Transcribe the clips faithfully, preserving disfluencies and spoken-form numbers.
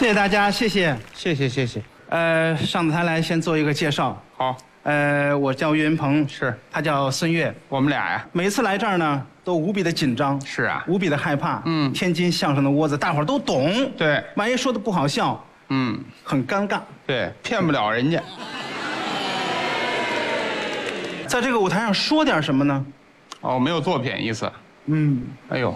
谢谢大家，谢谢。 谢谢谢谢。 呃，上台来先做一个介绍。 好， 呃，我叫岳云鹏， 是他叫孙越。 我们俩呀。 每次来这儿呢，都无比的紧张。 是啊， 无比的害怕。 嗯， 天津相声的窝子，大伙儿都懂。 对， 万一说的不好笑， 嗯， 很尴尬。 对，骗不了人家。 在这个舞台上说点什么呢？ 哦，没有作品意思。 嗯， 哎呦，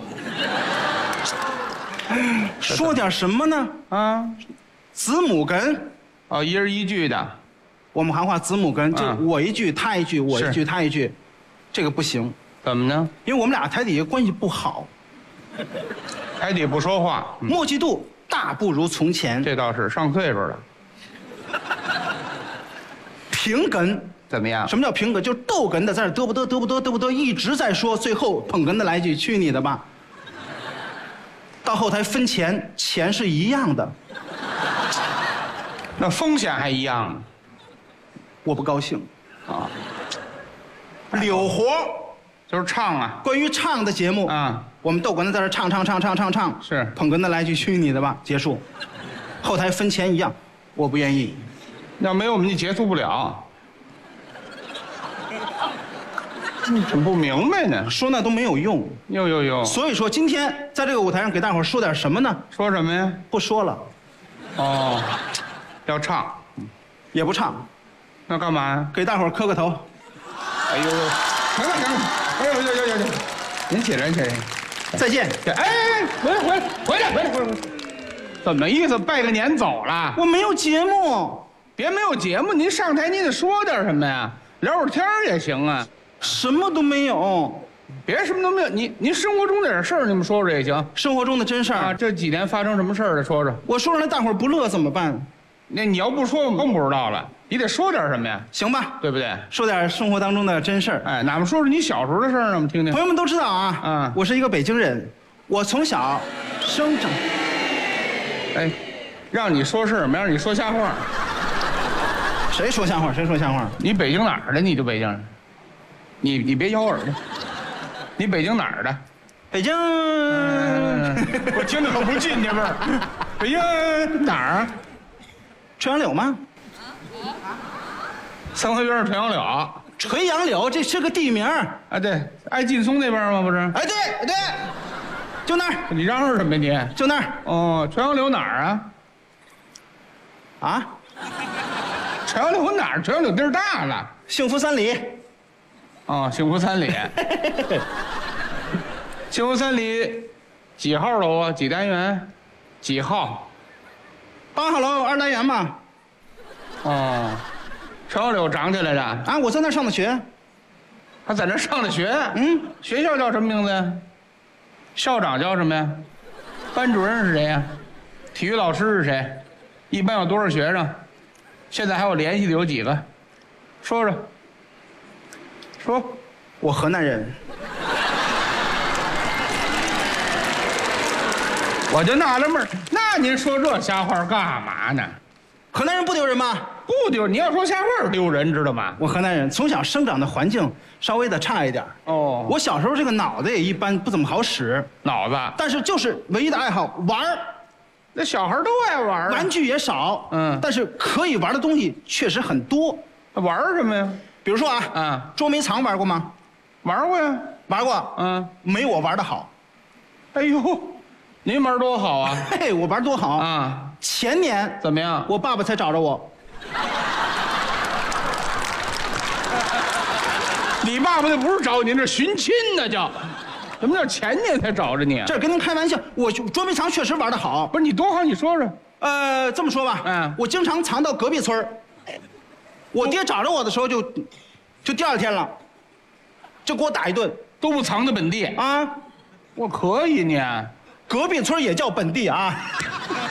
说点什么呢？ 啊， 子母哏， 哦，一人一句的。 我们行话子母哏，就啊我一句他一句，我一句他一句，这个不行， 怎么呢？ 因为我们俩台底下关系不好， 台底不说话，嗯默契度大不如从前。 这倒是上岁数了。 平哏。 怎么样？ 什么叫平哏？就是逗哏的在那嘚不嘚嘚不嘚嘚不嘚，一直在说，最后捧哏的来一句“去你的吧”。到后台分钱，钱是一样的， 那风险还一样呢。 我不高兴。 啊， 柳活就是唱啊。 关于唱的节目啊， 我们逗哏的在这唱唱唱唱唱唱， 是捧哏的来一句“去你的吧”，结束。后台分钱一样，我不愿意。 要没有我们就结束不了。你怎么不明白呢？ 说那都没有用。 呦呦呦！ 所以说今天在这个舞台上给大伙儿说点什么呢？ 说什么呀？ 不说了， 哦，要唱， 也不唱， 那干嘛呀？ 给大伙儿磕个头。 哎呦，行了行了，哎呦呦呦呦呦，您起来起来， 再见。 哎哎哎，回来回来回来回来回来，怎么意思？拜个年走了？ 我没有节目。 别没有节目，您上台您得说点什么呀？聊会儿天也行啊。 什么都没有， 别什么都没有，您您生活中的点事儿，你们说说也行。 生活中的真事儿啊，这几年发生什么事儿了？说说。 我说出来大伙儿不乐怎么办？ 那你要不说，我们更不知道了。你得说点什么呀？ 行吧， 对不对？ 说点生活当中的真事儿。 哎，哪们说说你小时候的事儿呢？我们听听。 朋友们都知道啊， 嗯我是一个北京人，我从小生长。 哎，让你说事儿，没让你说瞎话。 谁说瞎话？谁说瞎话？ 你北京哪儿的？你就北京人。你你别咬耳朵。你北京哪儿的？ 北京， 嗯，我听着可不近这味儿。北京哪儿啊？ 垂杨柳吗？ 三合院垂杨柳。 垂杨柳，这是个地名。 啊，对，挨劲松那边吗？不是？ 哎，对对，就那儿， 你嚷嚷什么你？ 就那儿。 哦，垂杨柳哪儿啊？ 啊， 垂杨柳哪儿？垂杨柳地儿大了。 幸福三里。 哦，幸福三里。幸福三里几号楼啊？几单元？几号？ 八号楼二单元嘛。 哦，垂杨柳长起来的。 啊，我在那儿上的学。 他在那上的学。 嗯， 学校叫什么名字呀？校长叫什么呀？班主任是谁呀？体育老师是谁？一般有多少学生？现在还有联系的有几个？说说。说， 我河南人。 我就纳了闷儿，那您说这瞎话干嘛呢？ 河南人不丢人吗？ 不丢，你要说瞎话丢人，知道吗？ 我河南人，从小生长的环境稍微的差一点。 哦， 我小时候这个脑子也一般，不怎么好使， 脑子， 但是就是唯一的爱好玩儿， 那小孩都爱玩儿啊。 玩具也少， 嗯但是可以玩的东西确实很多。 玩儿什么呀？ 比如说啊， 啊， 捉迷藏玩过吗？ 玩过呀。 玩过， 嗯， 没我玩的好。 哎呦，您玩多好啊！ 嘿嘿，我玩多好啊！ 前年怎么样？ 我爸爸才找着我。 你爸爸那不是找你，那是寻亲呢，叫。什么叫前年才找着你？ 这跟您开玩笑，我捉迷藏确实玩的好。 不是你多好，你说说。 呃，这么说吧， 嗯我经常藏到隔壁村儿。我爹找着我的时候就，就第二天了，就给我打一顿都不藏在本地啊。 我可以你。 隔壁村也叫本地啊。